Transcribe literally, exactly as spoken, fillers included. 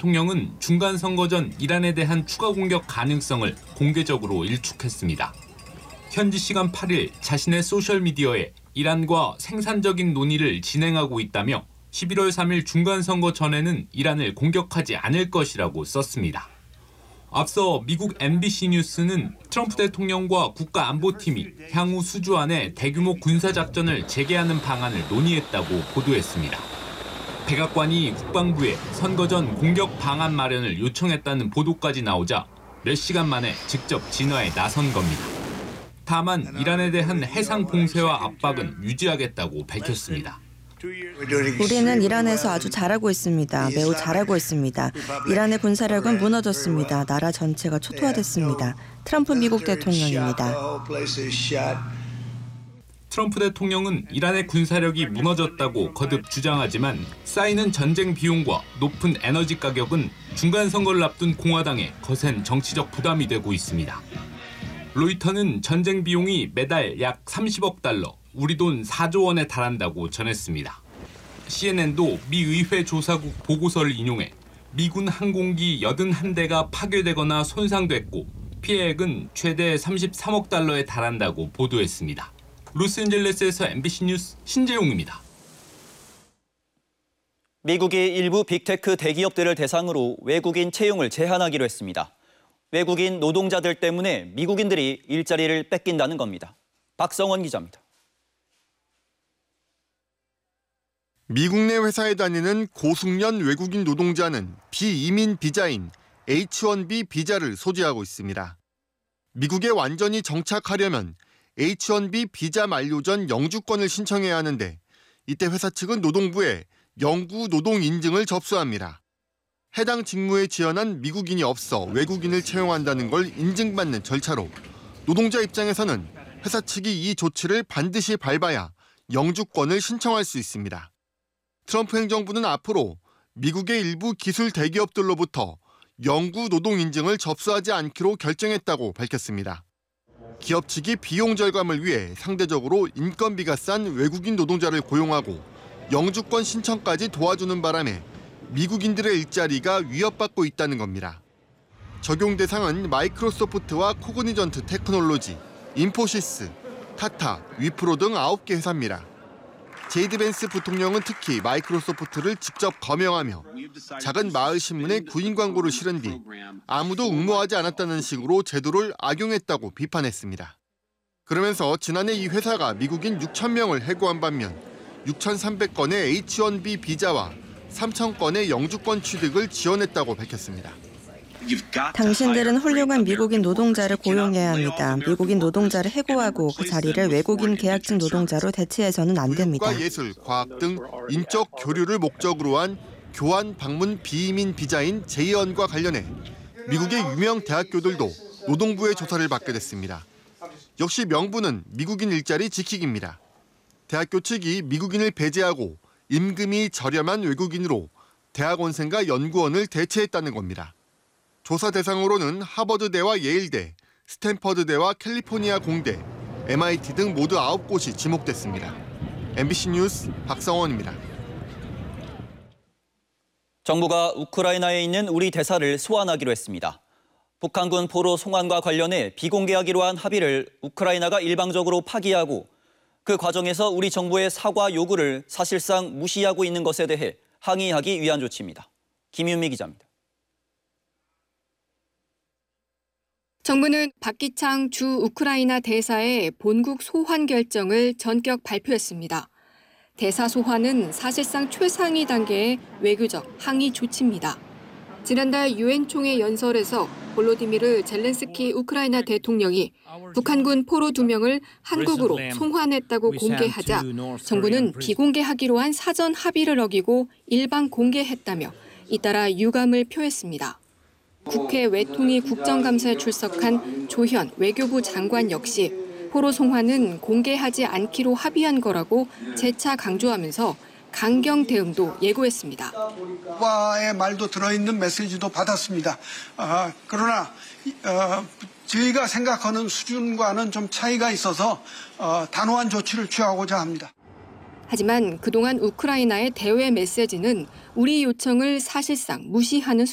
대통령은 중간선거 전 이란에 대한 추가 공격 가능성을 공개적으로 일축했습니다. 현지 시간 팔 일 자신의 소셜미디어에 이란과 생산적인 논의를 진행하고 있다며 십일월 삼 일 중간선거 전에는 이란을 공격하지 않을 것이라고 썼습니다. 앞서 미국 엠비씨 뉴스는 트럼프 대통령과 국가안보팀이 향후 수주 안에 대규모 군사작전을 재개하는 방안을 논의했다고 보도했습니다. 백악관이 국방부에 선거 전 공격 방안 마련을 요청했다는 보도까지 나오자 몇 시간 만에 직접 진화에 나선 겁니다. 다만 이란에 대한 해상 봉쇄와 압박은 유지하겠다고 밝혔습니다. 우리는 이란에서 아주 잘하고 있습니다. 매우 잘하고 있습니다. 이란의 군사력은 무너졌습니다. 나라 전체가 초토화됐습니다. 트럼프 미국 대통령입니다. 트럼프 대통령은 이란의 군사력이 무너졌다고 거듭 주장하지만 쌓이는 전쟁 비용과 높은 에너지 가격은 중간선거를 앞둔 공화당에 거센 정치적 부담이 되고 있습니다. 로이터는 전쟁 비용이 매달 약 삼십억 달러, 우리 돈 사조 원에 달한다고 전했습니다. 씨엔엔도 미 의회 조사국 보고서를 인용해 미군 항공기 팔십일 대가 파괴되거나 손상됐고 피해액은 최대 삼십삼억 달러에 달한다고 보도했습니다. 로스앤젤레스에서 엠비씨 뉴스 신재용입니다. 미국이 일부 빅테크 대기업들을 대상으로 외국인 채용을 제한하기로 했습니다. 외국인 노동자들 때문에 미국인들이 일자리를 뺏긴다는 겁니다. 박성원 기자입니다. 미국 내 회사에 다니는 고숙련 외국인 노동자는 비이민 비자인 에이치 원 비 비자를 소지하고 있습니다. 미국에 완전히 정착하려면 에이치 원 비 비자 만료 전 영주권을 신청해야 하는데 이때 회사 측은 노동부에 영구 노동 인증을 접수합니다. 해당 직무에 지원한 미국인이 없어 외국인을 채용한다는 걸 인증받는 절차로 노동자 입장에서는 회사 측이 이 조치를 반드시 밟아야 영주권을 신청할 수 있습니다. 트럼프 행정부는 앞으로 미국의 일부 기술 대기업들로부터 영구 노동 인증을 접수하지 않기로 결정했다고 밝혔습니다. 기업 측이 비용 절감을 위해 상대적으로 인건비가 싼 외국인 노동자를 고용하고 영주권 신청까지 도와주는 바람에 미국인들의 일자리가 위협받고 있다는 겁니다. 적용 대상은 마이크로소프트와 코그니전트 테크놀로지, 인포시스, 타타, 위프로 등 아홉 개 회사입니다. 제이디 벤스 부통령은 특히 마이크로소프트를 직접 거명하며 작은 마을 신문에 구인 광고를 실은 뒤 아무도 응모하지 않았다는 식으로 제도를 악용했다고 비판했습니다. 그러면서 지난해 이 회사가 미국인 육천 명을 해고한 반면 육천삼백 건의 에이치 원 비 비자와 삼천 건의 영주권 취득을 지원했다고 밝혔습니다. 당신들은 훌륭한 미국인 노동자를 고용해야 합니다. 미국인 노동자를 해고하고 그 자리를 외국인 계약직 노동자로 대체해서는 안 됩니다. 교육과 예술, 과학 등 인적 교류를 목적으로 한 교환 방문 비이민 비자인 제이원과 관련해 미국의 유명 대학교들도 노동부의 조사를 받게 됐습니다. 역시 명분은 미국인 일자리 지키기입니다. 대학교 측이 미국인을 배제하고 임금이 저렴한 외국인으로 대학원생과 연구원을 대체했다는 겁니다. 조사 대상으로는 하버드대와 예일대, 스탠퍼드대와 캘리포니아 공대, 엠아이티 등 모두 아홉 곳이 지목됐습니다. 엠비씨 뉴스 박성원입니다. 정부가 우크라이나에 있는 우리 대사를 소환하기로 했습니다. 북한군 포로 송환과 관련해 비공개하기로 한 합의를 우크라이나가 일방적으로 파기하고 그 과정에서 우리 정부의 사과 요구를 사실상 무시하고 있는 것에 대해 항의하기 위한 조치입니다. 김윤미 기자입니다. 정부는 박기창 주 우크라이나 대사의 본국 소환 결정을 전격 발표했습니다. 대사 소환은 사실상 최상위 단계의 외교적 항의 조치입니다. 지난달 유엔 총회 연설에서 볼로디미르 젤렌스키 우크라이나 대통령이 북한군 포로 두 명을 한국으로 송환했다고 공개하자 정부는 비공개하기로 한 사전 합의를 어기고 일방 공개했다며 잇따라 유감을 표했습니다. 국회 외통위 국정감사에 출석한 조현 외교부 장관 역시 포로 송환은 공개하지 않기로 합의한 거라고 재차 강조하면서 강경 대응도 예고했습니다. 오빠의 말도 들어있는 메시지도 받았습니다. 아, 그러나 어, 저희가 생각하는 수준과는 좀 차이가 있어서 어, 단호한 조치를 취하고자 합니다. 하지만 그동안 우크라이나의 대외 메시지는 우리 요청을 사실상 무시하는